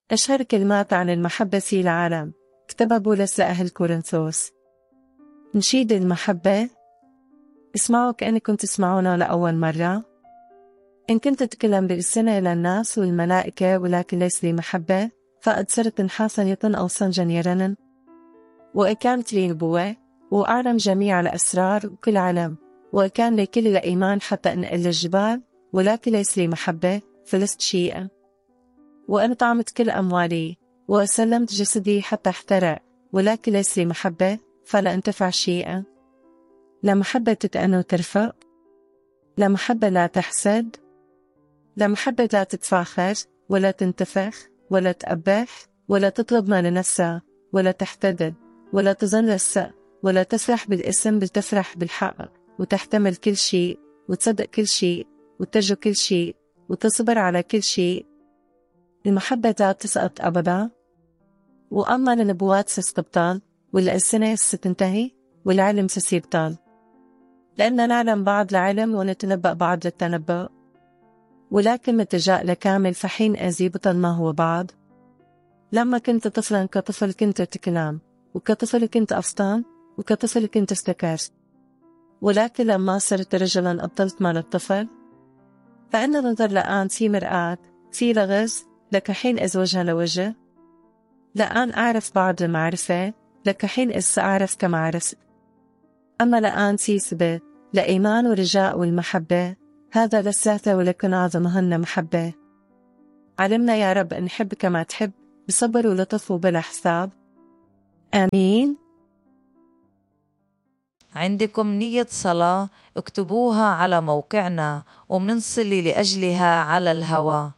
أشهر كلمات عن المحبة في العالم كتبها بولس لأهل كورنثوس. نشيد المحبة. اسمعوا كأنكم تسمعونا لأول مرة. إن كنت تتكلم بالسنة للناس والملائكة ولكن ليس لي محبة، فقد صرت نحاسا أو صنجا يرنن. وإن كانت لي نبوة وأعلم جميع الأسرار وكل علم، وإن كان لي كل الإيمان حتى أنقل الجبال، ولكن ليس لي محبة، فلست شيئا. وإن طعمت كل أموالي وسلمت جسدي حتى احترق، ولكن ليس لي محبة، فلا أنتفع شيئا. لا محبة تتأنى وترفق، لا محبة لا تحسد، لا محبة لا تتفاخر ولا تنتفخ ولا تأبح ولا تطلب ما لنفسها ولا تحتدد ولا تظن السوء ولا تفرح بالاسم، بل تفرح بالحق، وتحتمل كل شيء وتصدق كل شيء وترجو كل شيء وتصبر على كل شيء. المحبة لا تسقط أبدا. وأما النبوات ستبطل، والألسنة ستنتهي، والعلم سيبطل، لأننا نعلم بعض العلم ونتنبأ بعض التنبؤ. ولكن متى جاء لكامل فحين أزي بطل ما هو بعض. لما كنت طفلا كطفل كنت تكلم، وكطفل كنت أفطن، وكطفل كنت استكرت. ولكن لما صرت رجلا أبطلت مال الطفل. فإن ننظر الآن في مرآة في لغز، لك حين إذ وجه لوجه. لآن أعرف بعض المعرفة، لك حين إذ سأعرف كما عرفت. أما الآن في ثبات لإيمان ورجاء والمحبة، هذا للثلاثة ولكن أعظمهن محبة. علمنا يا رب أن نحب كما تحب، بصبر ولطف وبلا حساب. آمين. عندكم نية صلاة اكتبوها على موقعنا ومنصلي لأجلها على الهواء.